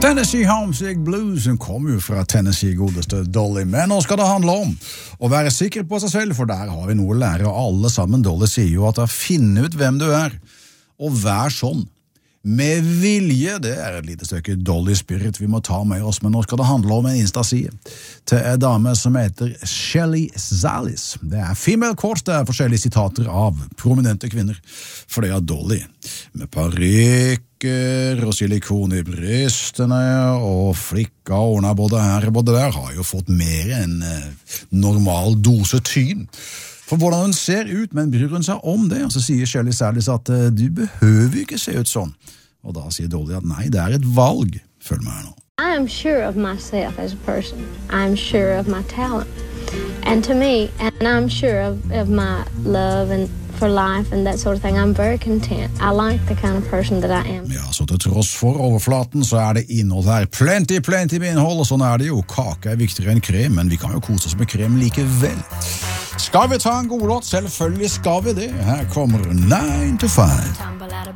Tennessee Homesick Blues kom jo fra Tennessee godeste Dolly, men nå skal det handle om å være sikker på seg selv, for der har vi noe å lære, og alle sammen. Dolly sier jo at finne ut hvem du og vær sånn. Med vilje, det et lite stykke Dolly Spirit vi må ta med oss, men nå skal det handle om en Insta-side til en dame som heter Shelly Zalis. Det female court, det forskjellige sitater av prominente kvinner, for det Dolly med parykker og silikon i brystene og flikka ordnet både her og både der, har jo fått mer enn normal dose tyn. For hvordan hun ser ut, men bryr hun seg om det, og så sier Shelly Zalis at du behøver ikke se ut sånn. Og da sier Dolly at nei, det et valg. Følg med her nå. I am sure of myself as a person. I'm sure of my talent. And to me, and I'm sure of my love and for life and that sort of thing. I'm very content. I like the kind of person that I am. Ja, så til tross for overflaten så det innhold her. Plenty med innhold, og sånn det jo. Kake viktigere enn krem, men vi kan jo kose oss med krem likevel. Skal vi ta en god låt? Selvfølgelig skal vi det. Her kommer 9 to 5.